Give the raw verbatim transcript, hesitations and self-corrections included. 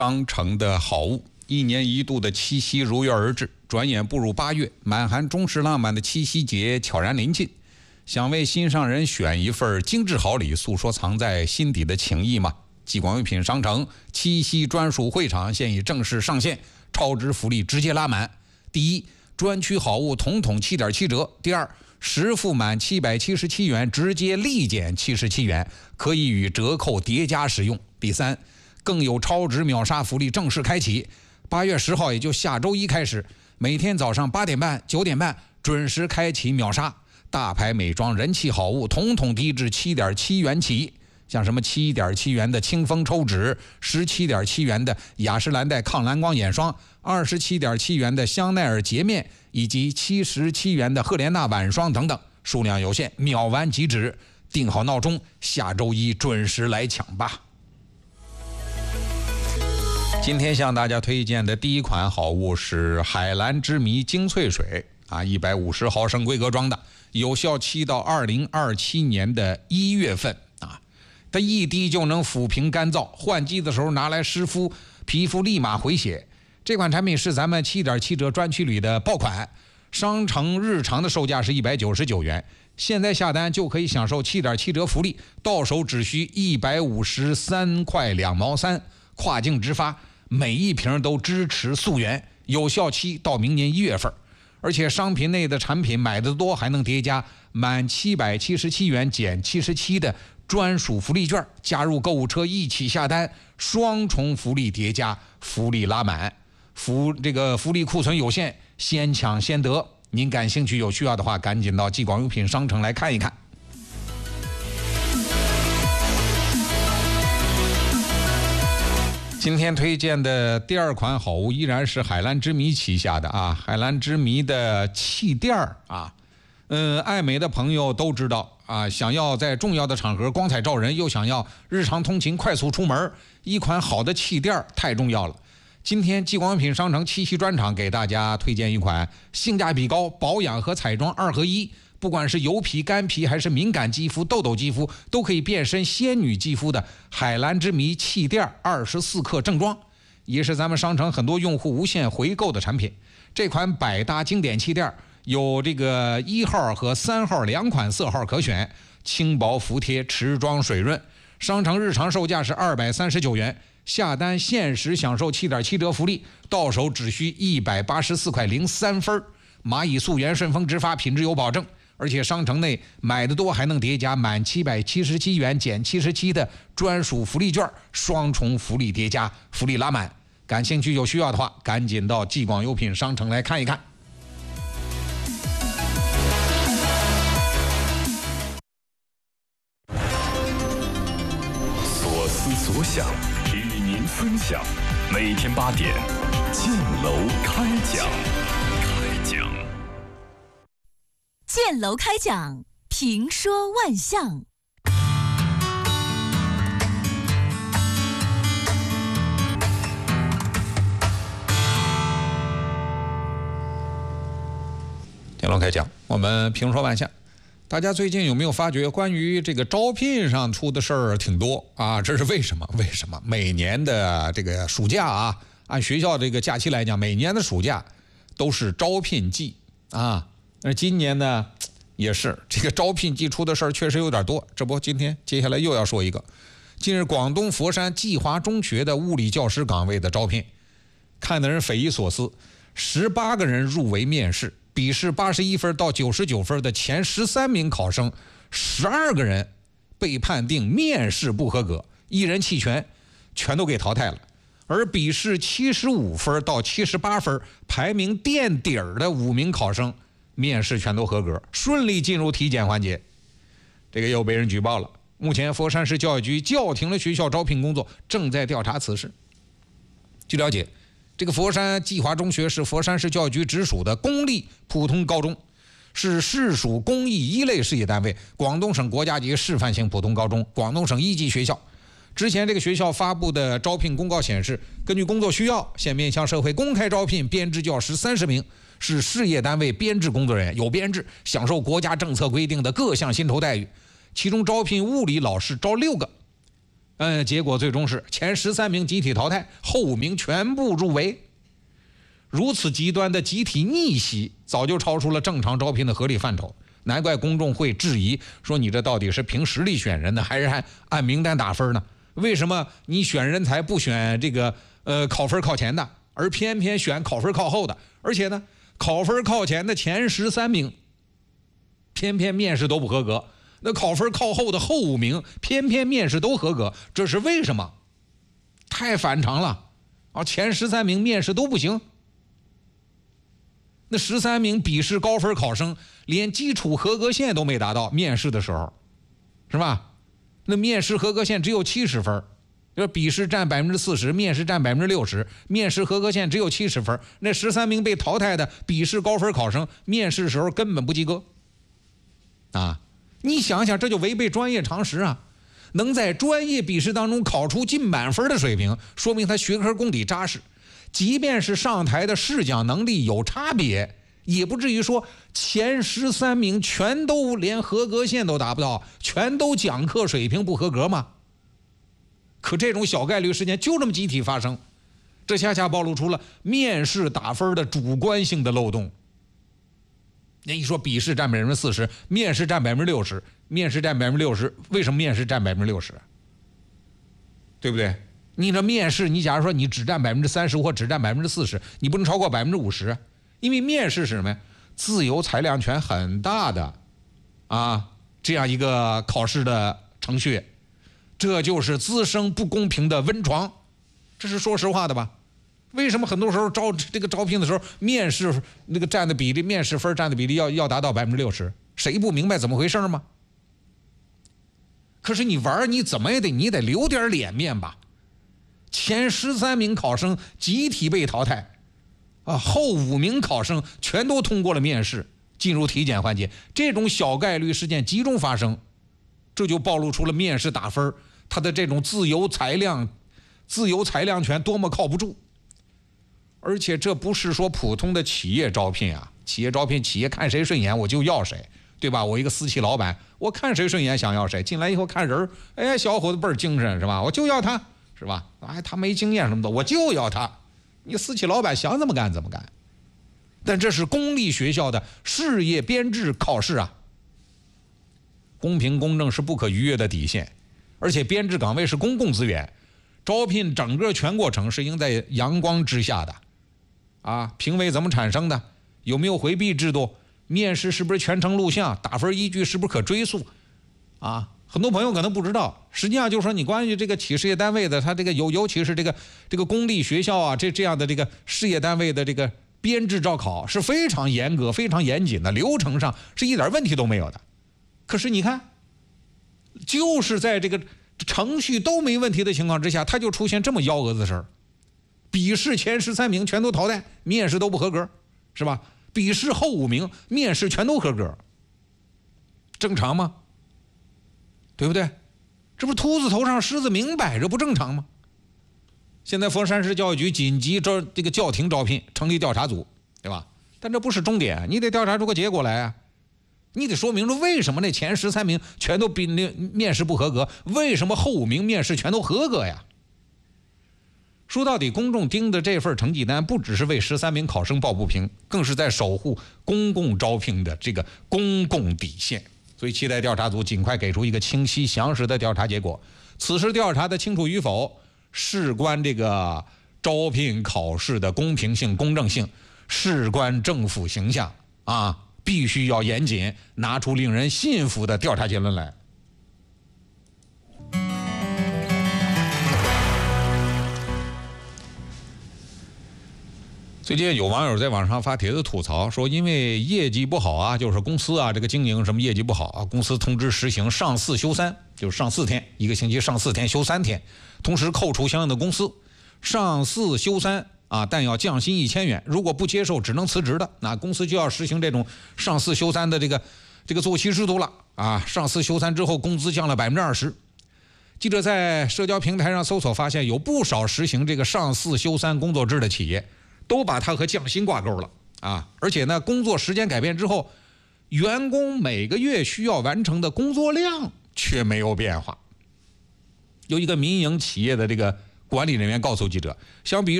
商城的好物，一年一度的七夕如约而至，转眼步入八月，满含中式浪漫的七夕节悄然临近。想为心上人选一份精致好礼，诉说藏在心底的情谊吗？继广用品商城七夕专属会场现已正式上线，超值福利直接拉满。第一，专区好物统统 七点七 折；第二，实付满七百七十七元直接立减七十七元，可以与折扣叠加使用；第三，更有超值秒杀福利正式开启。八月十号，也就下周一开始，每天早上八点半、九点半准时开启秒杀，大牌美妆人气好物统统低至 七点七 元起。像什么 七点七 元的清风抽纸， 十七点七 元的雅诗兰黛抗蓝光眼霜， 二十七点七 元的香奈儿洁面，以及七十七元的赫莲娜晚霜等等，数量有限，秒完即止。定好闹钟，下周一准时来抢吧。今天向大家推荐的第一款好物是海蓝之谜精粹水啊，一百五十毫升规格装的，有效期到二零二七年的一月份啊。它一滴就能抚平干燥，换季的时候拿来湿敷，皮肤立马回血。这款产品是咱们 七点七 折专区里的爆款，商城日常的售价是一百九十九元，现在下单就可以享受 七点七 折福利，到手只需一百五十三块两毛三，跨境直发，每一瓶都支持溯源，有效期到明年一月份。而且商品内的产品买的多，还能叠加满七百七十七元减七十七的专属福利券，加入购物车一起下单，双重福利叠加，福利拉满。福这个福利库存有限，先抢先得。您感兴趣有需要的话，赶紧到继广用品商城来看一看。今天推荐的第二款好物依然是海蓝之谜旗下的啊，海蓝之谜的气垫啊，嗯，爱美的朋友都知道啊，想要在重要的场合光彩照人，又想要日常通勤快速出门，一款好的气垫太重要了。今天继广用品商城七夕专场给大家推荐一款性价比高、保养和彩妆二合一，不管是油皮、干皮还是敏感肌肤、痘痘肌肤，都可以变身仙女肌肤的海蓝之谜气垫二十四克正装，也是咱们商城很多用户无限回购的产品。这款百搭经典气垫有这个一号和三号两款色号可选，轻薄服帖，持妆水润。商城日常售价是二百三十九元，下单限时享受 七点七 折福利，到手只需一百八十四块零三分。蚂蚁溯源，顺丰直发，品质有保证。而且商城内买的多还能叠加满七百七十七元减七十七的专属福利券，双重福利叠加，福利拉满。感兴趣有需要的话，赶紧到继广用品商城来看一看。 所思所想与您分享，每天八点建楼开讲。 建楼开讲，评说万象。 建楼开讲，我们评说万象。大家最近有没有发觉，关于这个招聘上出的事儿挺多啊？这是为什么？为什么每年的这个暑假啊，按学校这个假期来讲，每年的暑假都是招聘季啊。那今年呢，也是这个招聘季出的事儿确实有点多。这不，今天接下来又要说一个。近日，广东佛山济华中学的物理教师岗位的招聘，看得人匪夷所思。十八个人入围面试，笔试八十一分到九十九分的前十三名考生，十二个人被判定面试不合格，一人弃权，全都给淘汰了。而笔试七十五分到七十八分，排名垫底儿的五名考生，面试全都合格，顺利进入体检环节。这个又被人举报了。目前佛山市教育局叫停了学校招聘工作，正在调查此事。据了解，这个佛山济华中学是佛山市教育局直属的公立普通高中，是市属公益一类事业单位，广东省国家级示范性普通高中，广东省一级学校。之前这个学校发布的招聘公告显示，根据工作需要，现面向社会公开招聘编制教师三十名，是事业单位编制工作人员，有编制，享受国家政策规定的各项薪酬待遇。其中招聘物理老师招六个， 嗯，结果最终是前十三名集体淘汰，后五名全部入围。如此极端的集体逆袭，早就超出了正常招聘的合理范畴，难怪公众会质疑说你这到底是凭实力选人呢，还是按按名单打分呢？为什么你选人才不选这个呃考分靠前的，而偏偏选考分靠后的？而且呢，考分靠前的前十三名，偏偏面试都不合格。那考分靠后的后五名偏偏面试都合格，这是为什么？太反常了啊！前十三名面试都不行，那十三名笔试高分考生连基础合格线都没达到，面试的时候，是吧？那面试合格线只有七十分，就是笔试占百分之四十，面试占百分之六十，面试合格线只有七十分。那十三名被淘汰的笔试高分考生，面试时候根本不及格啊！你想想，这就违背专业常识啊！能在专业笔试当中考出近满分的水平，说明他学科功底扎实。即便是上台的试讲能力有差别，也不至于说前十三名全都连合格线都达不到，全都讲课水平不合格吗？可这种小概率事件就这么集体发生，这恰恰暴露出了面试打分的主观性的漏洞。那一说笔试占百分之四十，面试占百分之六十，面试占百分之六十，为什么面试占百分之六十？对不对？你这面试，你假如说你只占百分之三十或只占百分之四十，你不能超过百分之五十，因为面试是什么呀？自由裁量权很大的啊，这样一个考试的程序，这就是滋生不公平的温床，这是说实话的吧？为什么很多时候招这个招聘的时候，面试那个占的比例，面试分占的比例要要达到百分之六十？谁不明白怎么回事吗？可是你玩，你怎么也得你得留点脸面吧？前十三名考生集体被淘汰，啊，后五名考生全都通过了面试，进入体检环节。这种小概率事件集中发生，这就暴露出了面试打分它的这种自由裁量、自由裁量权多么靠不住。而且这不是说普通的企业招聘啊，企业招聘，企业看谁顺眼我就要谁，对吧？我一个私企老板，我看谁顺眼想要谁，进来以后看人，哎，小伙子倍儿精神是吧？我就要他，是吧？哎，他没经验什么的，我就要他。你私企老板想怎么干怎么干。但这是公立学校的事业编制考试啊，公平公正是不可逾越的底线，而且编制岗位是公共资源，招聘整个全过程是应在阳光之下的。啊，评委怎么产生的？有没有回避制度？面试是不是全程录像？打分依据是不是可追溯？啊，很多朋友可能不知道，实际上就是说，你关于这个企事业单位的，它这个尤尤其是这个这个公立学校啊，这这样的这个事业单位的这个编制招考是非常严格、非常严谨的，流程上是一点问题都没有的。可是你看，就是在这个程序都没问题的情况之下，它就出现这么幺蛾子的事儿。笔试前十三名全都淘汰，面试都不合格，是吧？笔试后五名面试全都合格，正常吗？对不对？这不秃子头上虱子明摆着不正常吗？现在佛山市教育局紧急招这个叫停招聘，成立调查组，对吧？但这不是终点，你得调查出个结果来啊！你得说明说为什么那前十三名全都比那面试不合格，为什么后五名面试全都合格呀？说到底，公众盯的这份成绩单不只是为十三名考生抱不平，更是在守护公共招聘的这个公共底线。所以期待调查组尽快给出一个清晰详实的调查结果。此事调查的清楚与否，事关这个招聘考试的公平性、公正性，事关政府形象啊，必须要严谨，拿出令人信服的调查结论来。最近有网友在网上发帖子吐槽说，因为业绩不好啊，就是公司啊这个经营什么业绩不好啊，公司通知实行上四休三，就是上四天，一个星期上四天休三天，同时扣除相应的公司，上四休三啊，但要降薪一千元，如果不接受只能辞职的，那公司就要实行这种上四休三的这个这个作息制度了啊，上四休三之后工资降了百分之二十。记者在社交平台上搜索发现，有不少实行这个上四休三工作制的企业，都把它和降薪挂钩了啊！而且呢，工作时间改变之后，员工每个月需要完成的工作量却没有变化。 有一个民营企业的这个管理人员告诉记者，相比于